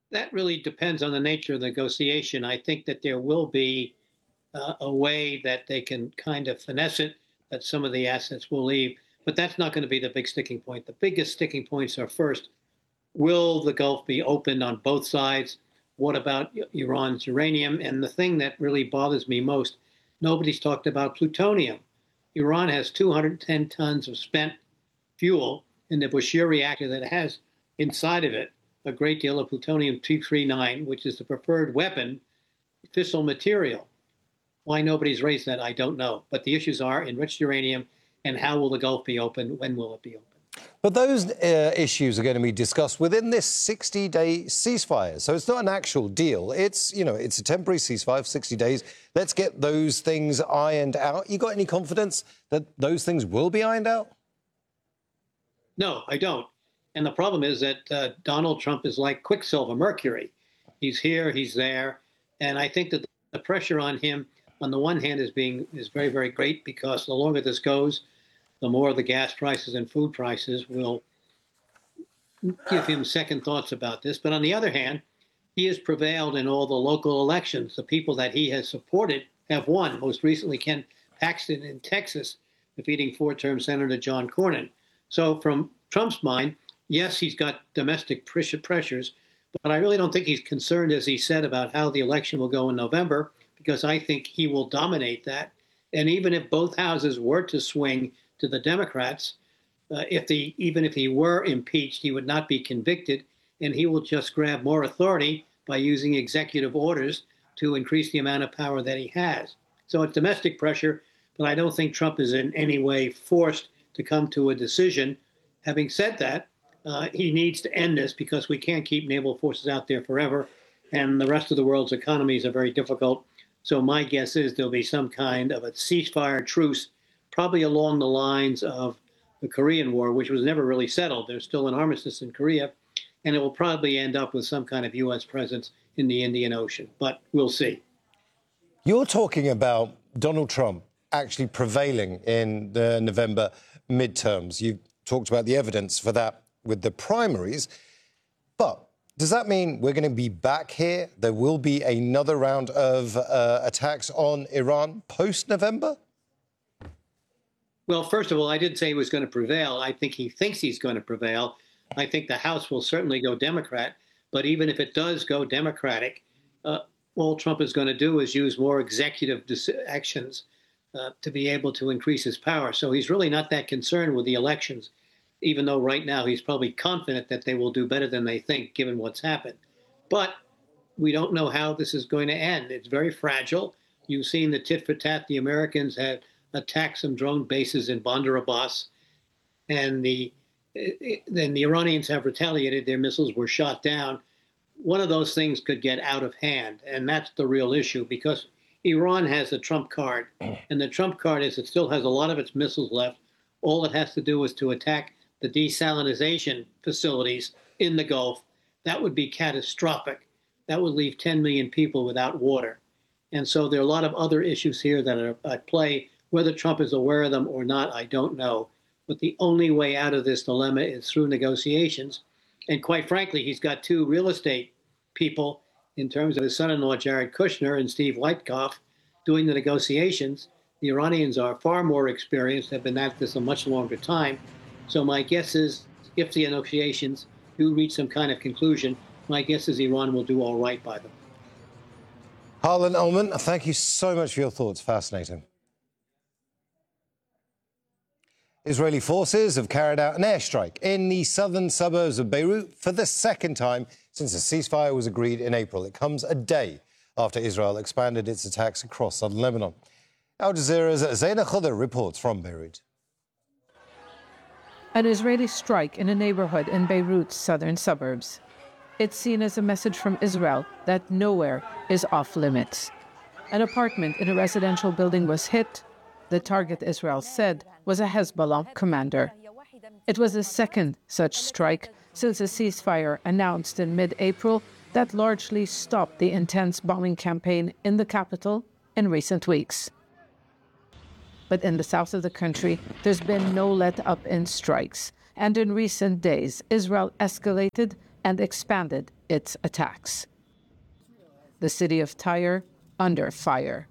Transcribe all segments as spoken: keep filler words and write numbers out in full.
That really depends on the nature of the negotiation. I think that there will be uh, a way that they can kind of finesse it, that some of the assets will leave. But that's not going to be the big sticking point. The biggest sticking points are first, will the Gulf be opened on both sides? What about Iran's uranium? And the thing that really bothers me most, nobody's talked about plutonium. Iran has two hundred ten tons of spent fuel in the Bushehr reactor that has inside of it a great deal of plutonium two thirty-nine, which is the preferred weapon, fissile material. Why nobody's raised that, I don't know. But the issues are enriched uranium and how will the Gulf be open? When will it be open? But those uh, issues are going to be discussed within this sixty-day ceasefire. So it's not an actual deal. It's, you know, it's a temporary ceasefire for sixty days. Let's get those things ironed out. You got any confidence that those things will be ironed out? No, I don't. And the problem is that uh, Donald Trump is like Quicksilver, Mercury. He's here, he's there. And I think that the pressure on him, on the one hand, is being is very, very great because the longer this goes, the more the gas prices and food prices will give him second thoughts about this. But on the other hand, he has prevailed in all the local elections. The people that he has supported have won. Most recently, Ken Paxton in Texas, defeating four-term Senator John Cornyn. So from Trump's mind, yes, he's got domestic pressures, but I really don't think he's concerned, as he said, about how the election will go in November, because I think he will dominate that. And even if both houses were to swing to the Democrats, uh, if the even if he were impeached, he would not be convicted, and he will just grab more authority by using executive orders to increase the amount of power that he has. So it's domestic pressure, but I don't think Trump is in any way forced to come to a decision. Having said that, uh, he needs to end this because we can't keep naval forces out there forever, and the rest of the world's economies are very difficult. So my guess is there'll be some kind of a ceasefire truce, probably along the lines of the Korean War, which was never really settled. There's still an armistice in Korea, and it will probably end up with some kind of U S presence in the Indian Ocean. But we'll see. You're talking about Donald Trump actually prevailing in the November midterms. You've talked about the evidence for that with the primaries. But does that mean we're going to be back here? There will be another round of uh, attacks on Iran post-November? Well, first of all, I didn't say he was going to prevail. I think he thinks he's going to prevail. I think the House will certainly go Democrat. But even if it does go Democratic, uh, all Trump is going to do is use more executive actions uh, to be able to increase his power. So he's really not that concerned with the elections, even though right now he's probably confident that they will do better than they think, given what's happened. But we don't know how this is going to end. It's very fragile. You've seen the tit for tat. The Americans had attacked some drone bases in Bandar Abbas, and the then the Iranians have retaliated. Their missiles were shot down. One of those things could get out of hand, and that's the real issue, because Iran has a trump card, and the trump card is it still has a lot of its missiles left. All it has to do is to attack the desalinization facilities in the Gulf. That would be catastrophic. That would leave ten million people without water. And so there are a lot of other issues here that are at play. Whether Trump is aware of them or not, I don't know. But the only way out of this dilemma is through negotiations. And quite frankly, he's got two real estate people in terms of his son-in-law, Jared Kushner, and Steve Witkoff, doing the negotiations. The Iranians are far more experienced, have been at this a much longer time. So my guess is if the negotiations do reach some kind of conclusion, my guess is Iran will do all right by them. Harlan Ullman, thank you so much for your thoughts. Fascinating. Israeli forces have carried out an airstrike in the southern suburbs of Beirut for the second time since a ceasefire was agreed in April. It comes a day after Israel expanded its attacks across southern Lebanon. Al Jazeera's Zaina Khudr reports from Beirut. An Israeli strike in a neighborhood in Beirut's southern suburbs. It's seen as a message from Israel that nowhere is off limits. An apartment in a residential building was hit. The target, Israel said, was a Hezbollah commander. It was the second such strike since a ceasefire announced in mid-April that largely stopped the intense bombing campaign in the capital in recent weeks. But in the south of the country, there's been no let-up in strikes. And in recent days, Israel escalated and expanded its attacks. The city of Tyre under fire.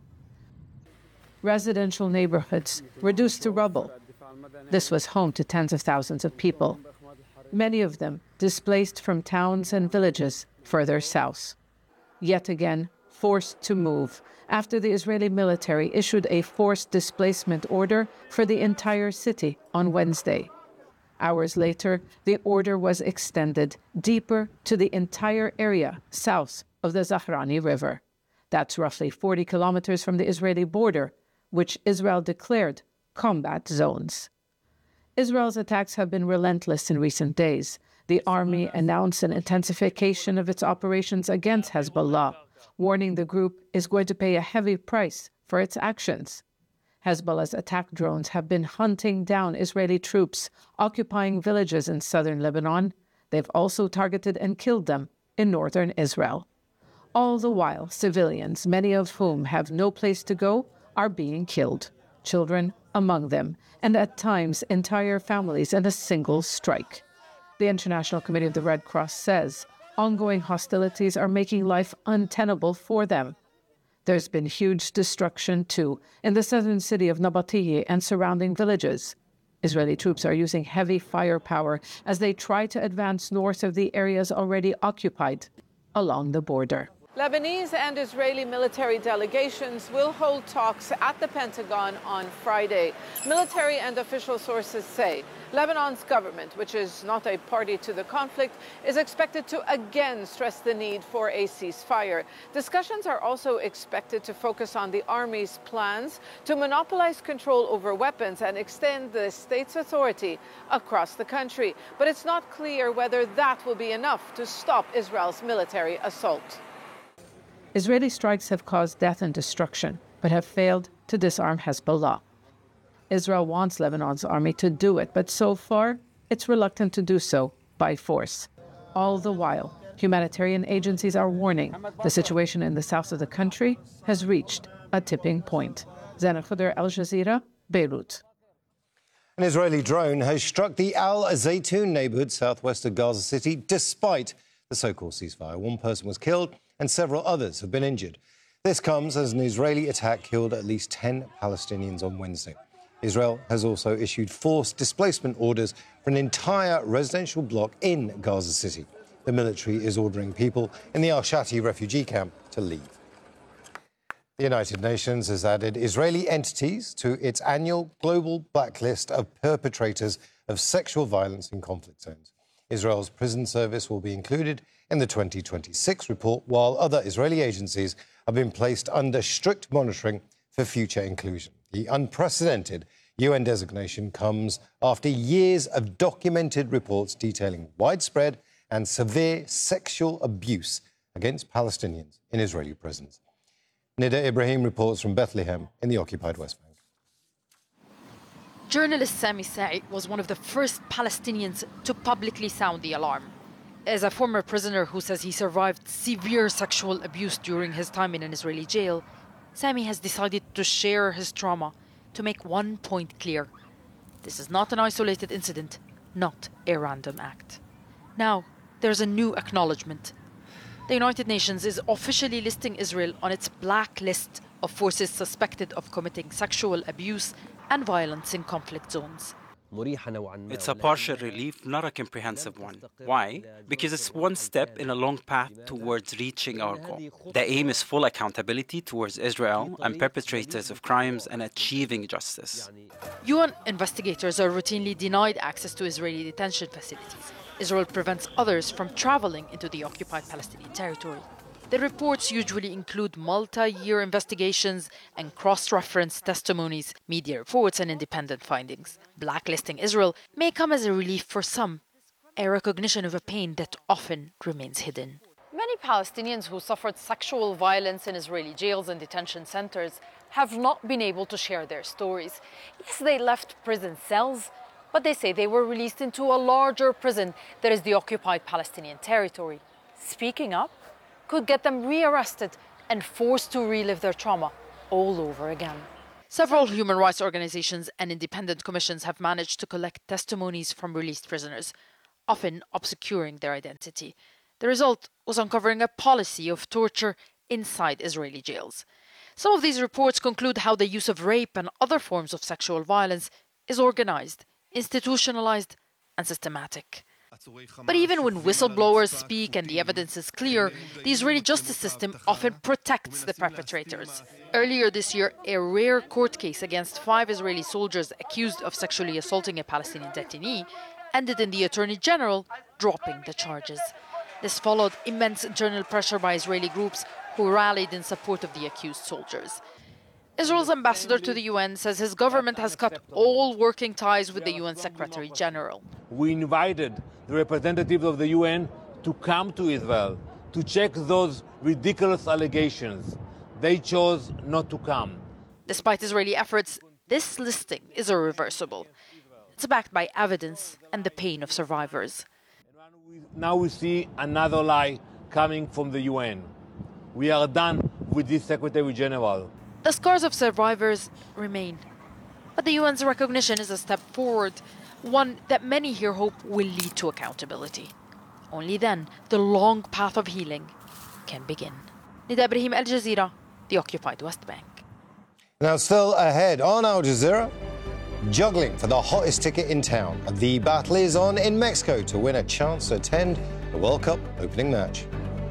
Residential neighborhoods reduced to rubble. This was home to tens of thousands of people, many of them displaced from towns and villages further south. Yet again, forced to move after the Israeli military issued a forced displacement order for the entire city on Wednesday. Hours later, the order was extended deeper to the entire area south of the Zahrani River. That's roughly forty kilometers from the Israeli border, which Israel declared combat zones. Israel's attacks have been relentless in recent days. The army announced an intensification of its operations against Hezbollah, warning the group is going to pay a heavy price for its actions. Hezbollah's attack drones have been hunting down Israeli troops occupying villages in southern Lebanon. They've also targeted and killed them in northern Israel. All the while, civilians, many of whom have no place to go, are being killed, children among them, and at times entire families in a single strike. The International Committee of the Red Cross says ongoing hostilities are making life untenable for them. There's been huge destruction, too, in the southern city of Nabatieh and surrounding villages. Israeli troops are using heavy firepower as they try to advance north of the areas already occupied along the border. Lebanese and Israeli military delegations will hold talks at the Pentagon on Friday. Military and official sources say Lebanon's government, which is not a party to the conflict, is expected to again stress the need for a ceasefire. Discussions are also expected to focus on the army's plans to monopolize control over weapons and extend the state's authority across the country. But it's not clear whether that will be enough to stop Israel's military assault. Israeli strikes have caused death and destruction, but have failed to disarm Hezbollah. Israel wants Lebanon's army to do it, but so far, it's reluctant to do so by force. All the while, humanitarian agencies are warning the situation in the south of the country has reached a tipping point. Zainab Khuder, Al Jazeera, Beirut. An Israeli drone has struck the Al Zaytun neighborhood southwest of Gaza City, despite the so-called ceasefire. One person was killed and several others have been injured. This comes as an Israeli attack killed at least ten Palestinians on Wednesday. Israel has also issued forced displacement orders for an entire residential block in Gaza City. The military is ordering people in the Al-Shati refugee camp to leave. The United Nations has added Israeli entities to its annual global blacklist of perpetrators of sexual violence in conflict zones. Israel's prison service will be included in the twenty twenty-six report, while other Israeli agencies have been placed under strict monitoring for future inclusion. The unprecedented U N designation comes after years of documented reports detailing widespread and severe sexual abuse against Palestinians in Israeli prisons. Nida Ibrahim reports from Bethlehem in the occupied West Bank. Journalist Sami Sa'i was one of the first Palestinians to publicly sound the alarm. As a former prisoner who says he survived severe sexual abuse during his time in an Israeli jail, Sami has decided to share his trauma to make one point clear. This is not an isolated incident, not a random act. Now, there's a new acknowledgement. The United Nations is officially listing Israel on its black list of forces suspected of committing sexual abuse and violence in conflict zones. It's a partial relief, not a comprehensive one. Why? Because it's one step in a long path towards reaching our goal. The aim is full accountability towards Israel and perpetrators of crimes and achieving justice. U N investigators are routinely denied access to Israeli detention facilities. Israel prevents others from traveling into the occupied Palestinian territory. The reports usually include multi-year investigations and cross-reference testimonies, media reports and independent findings. Blacklisting Israel may come as a relief for some, a recognition of a pain that often remains hidden. Many Palestinians who suffered sexual violence in Israeli jails and detention centers have not been able to share their stories. Yes, they left prison cells, but they say they were released into a larger prison that is the occupied Palestinian territory. Speaking up could get them rearrested and forced to relive their trauma all over again. Several human rights organizations and independent commissions have managed to collect testimonies from released prisoners, often obscuring their identity. The result was uncovering a policy of torture inside Israeli jails. Some of these reports conclude how the use of rape and other forms of sexual violence is organized, institutionalized, and systematic. But even when whistleblowers speak and the evidence is clear, the Israeli justice system often protects the perpetrators. Earlier this year, a rare court case against five Israeli soldiers accused of sexually assaulting a Palestinian detainee ended in the Attorney General dropping the charges. This followed immense internal pressure by Israeli groups who rallied in support of the accused soldiers. Israel's ambassador to the U N says his government has cut all working ties with the U N Secretary General. We invited the representatives of the U N to come to Israel to check those ridiculous allegations. They chose not to come. Despite Israeli efforts, this listing is irreversible. It's backed by evidence and the pain of survivors. Now we see another lie coming from the U N. We are done with this Secretary General. The scars of survivors remain. But the U N's recognition is a step forward, one that many here hope will lead to accountability. Only then the long path of healing can begin. Nida Ibrahim, Al Jazeera, the occupied West Bank. Now, still ahead on Al Jazeera, juggling for the hottest ticket in town. The battle is on in Mexico to win a chance to attend the World Cup opening match.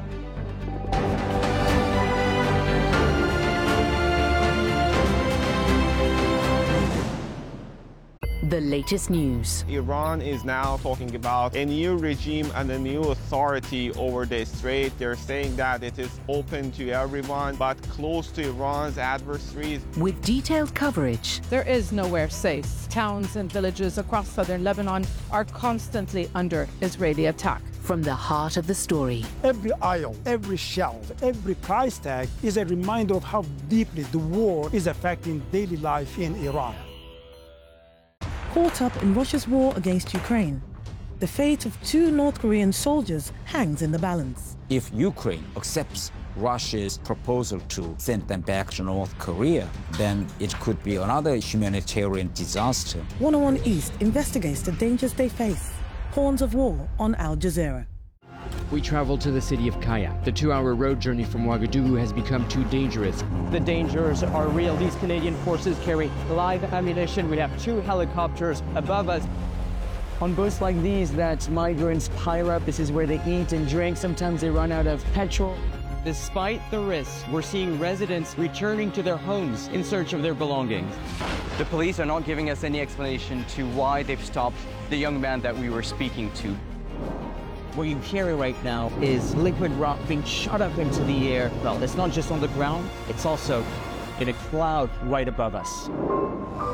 The latest news. Iran is now talking about a new regime and a new authority over the strait. They're saying that it is open to everyone, but close to Iran's adversaries. With detailed coverage. There is nowhere safe. Towns and villages across southern Lebanon are constantly under Israeli attack. From the heart of the story. Every aisle, every shelf, every price tag is a reminder of how deeply the war is affecting daily life in Iran. Caught up in Russia's war against Ukraine, the fate of two North Korean soldiers hangs in the balance. If Ukraine accepts Russia's proposal to send them back to North Korea, then it could be another humanitarian disaster. one oh one East investigates the dangers they face. Horns of War on Al Jazeera. We traveled to the city of Kaya. The two-hour road journey from Ouagadougou has become too dangerous. The dangers are real. These Canadian forces carry live ammunition. We have two helicopters above us. On boats like these that migrants pile up, this is where they eat and drink. Sometimes they run out of petrol. Despite the risks, we're seeing residents returning to their homes in search of their belongings. The police are not giving us any explanation to why they've stopped the young man that we were speaking to. What you're hearing right now is liquid rock being shot up into the air. Well, it's not just on the ground, it's also in a cloud right above us.